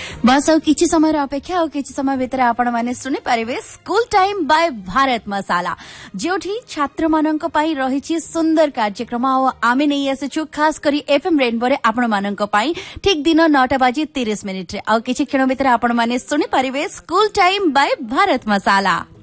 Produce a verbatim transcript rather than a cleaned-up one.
बस ଆଉ କିଛି ସମୟର ଅପେକ୍ଷା ଆଉ କିଛି ସମୟ ଭିତରେ ଆପଣ ମାନେ ଶୁଣି ପାରିବେ ସ୍କୁଲ ଟାଇମ ବାय ଭାରତ ମସାଲା ଯେଉଁଠି ଛାତ୍ରମାନଙ୍କ ପାଇଁ ରହିଛି ସୁନ୍ଦର କାର୍ଯ୍ୟକ୍ରମ ଆଉ ଆମେ ନେଇ ଆସିଛୁ ଖାସ କରି ଏଫଏମ ରେନବୋରେ ଆପଣମାନଙ୍କ ପାଇଁ ଠିକ ଦିନ ନଅଟା ବାଜି ତିରିଶ ମିନିଟରେ ଆଉ କିଛି କ୍ଷଣ ଭିତରେ ଆପଣ ମାନେ ଶୁଣି ପାରିବେ ସ୍କୁଲ ଟାଇମ ବାय ଭାରତ ମସାଲା।